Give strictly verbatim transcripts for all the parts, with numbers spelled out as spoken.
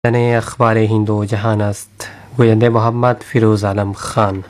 جنه اخبار هند و جهان است. گوینده محمد فیروز عالم خان.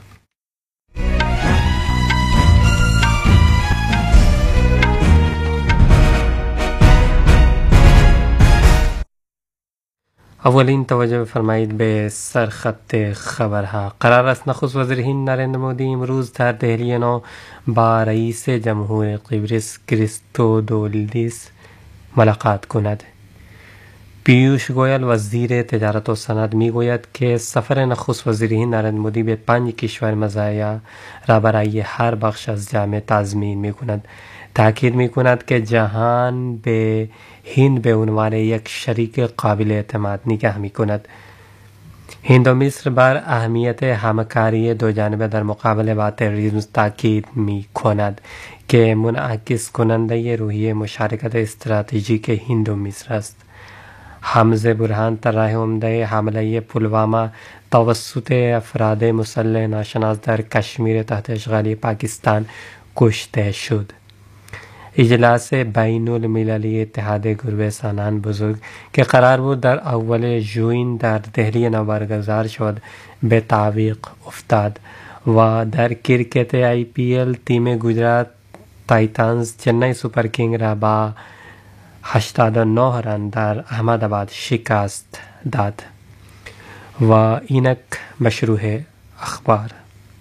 اولین توجه فرمایید به سرخط خبرها. قرار است نخست وزیر هند نریندر مودی امروز در دهلی نو با رئیس جمهور قبرس کریستودولیدس ملاقات کند. پیوش گویل وزیر تجارت و صنعت می گوید که سفر نخست وزیر هند نریندر مودی به پنج کشور مزایا را برای هر بخش از جامعه تضمین می کند. تاکید می کند که جهان به هند به عنوان یک شریک قابل اعتماد نگاه می کند. هند و مصر بر اهمیت همکاری دو جانبه در مقابله با تروریسم تاکید می کند که منعکس کننده روحیه مشارکت استراتژیک هند و مصر است. حمزه برهان طراح عمده حمله پلوامه توسط افراد مسلح ناشناس در کشمیر تحت اشغال پاکستان کشته شد. اجلاس بین المللی اتحاد گروه سانحان بزرگ که قرار بود در اول ژوئن در دهلی نو برگزار شد به تعویق افتاد و در کرکت آی پی ال تیم گجرات تایتانز چنئی سوپر کینگ را با هشتاد و نه رن در احمدآباد شکست داد. و اینک مشروع اخبار.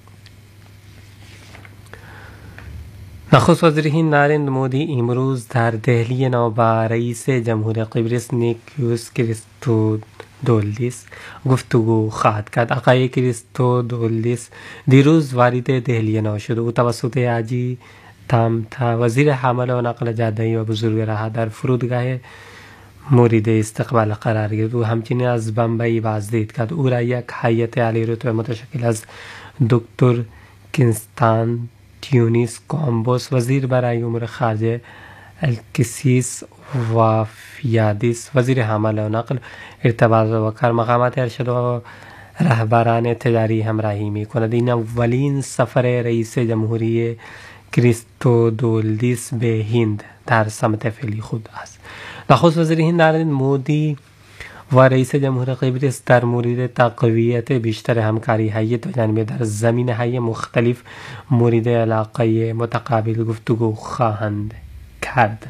نخست وزیر هند نریندر مودی امروز در دهلی نو با رئیس جمهور قبرس نیکیوس کریستودولیدس گفتگو خواهد کرد. آقای کریستودولیدس دیروز وارد دهلی نو شد. او توسط حاجی تامتا وزیر حمل و نقل جاده‌ای و بزرگراه در فرودگاه مورد استقبال قرار گرفت. او همچنین از بمبئی بازدید کرد. او را یک هیئت عالی رتبه متشکل از دکتر کنستانتینوس کولومبوس وزیر برای امور خارجه، الکسیس وافیادیس وزیر حمل و نقل، ارتباط و کار، مقامات ارشد و رهبران تجاری همراهی می کند. این اولین سفر رئیس جمهوری کریستودولیدس به هند در سمت فعلی خود است. نخست وزیر هند نریندر مودی و رئیس جمهور قبرس در مورد تقویت بیشتر همکاری های دو جانبه در زمینه های مختلف مورد علاقه متقابل گفتگو خواهند کرد.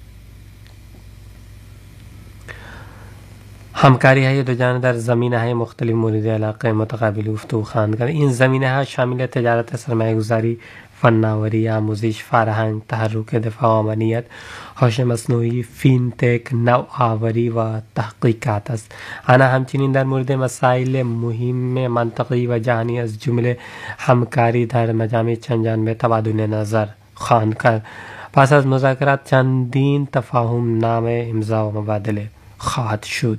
همکاری های دو جانبه در زمینه های مختلف مورد علاقه متقابل گفتگو خواهند کرد. این زمینه ها شامل تجارت، سرمایه گذاری، فناوری، آموزش، فرهنگ، تحرک دفاع و امنیت، هوش مصنوعی، فینتک، نوآوری و تحقیقات است. آنها همچنین در مورد مسائل مهم منطقه‌ای و جهانی از جمله همکاری در مجامع چند جانبه تبادل نظر خواهند کرد. پس از مذاکرات چندین تفاهم نامه امضا و مبادله خواهد شد.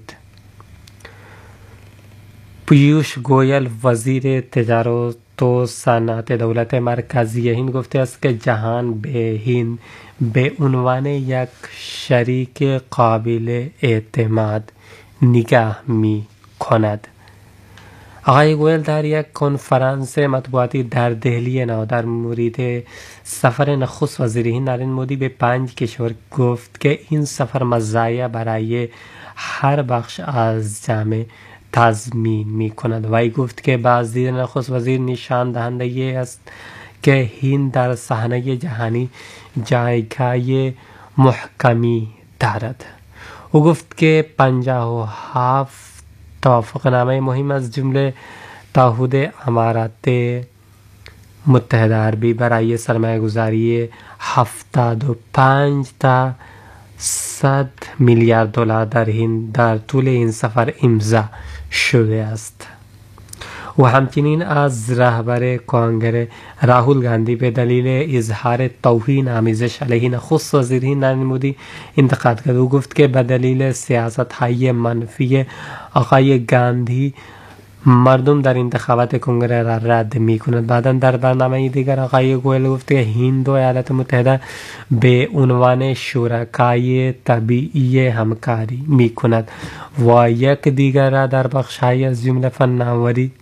پیوش گویل وزیر تجارت و صنعت دولت مرکزی هند گفته است که جهان به هند به عنوان یک شریک قابل اعتماد نگاه می کند. آقای گویل در یک کنفرانس مطبوعاتی در دهلی نو در مورد سفر نخست وزیر هند نریندر مودی به پنج کشور گفت که این سفر مزایا برای هر بخش از جامعه تضمین می کند. وی گفت که باز دید نخست وزیر نشان دهنده است که هند در صحنه جهانی جایگاه محکمی دارد. او گفت که پنجاه و هفت توافقنامه مهم از جمله تعهد امارات متحده عربی برای سرمایه گذاری هفتاد و پنج تا صد میلیارد دلار در هند در طول این سفر امضا شده است. و همچنین از رهبر کنگره راهول گاندی به دلیل اظهار توهین آمیزش علیه نخست وزیر هند نریندر مودی انتقاد کرد. او گفت که به دلیل سیاست های منفی آقای گاندی مردم در انتخابات کنگره را رد می کند. بعدا در برنامه دیگر آقای گویل گفت که هند و ایالات متحده به عنوان شرکای طبیعی همکاری می کند و یک دیگر را در بخش های از جمله فناوری،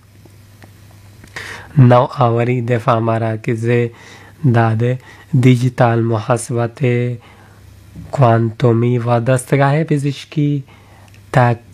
نوآوری، دفاع، مراکز داده، دیجیتال، محاسبات کوانتومی و دستگاه پزشکی تک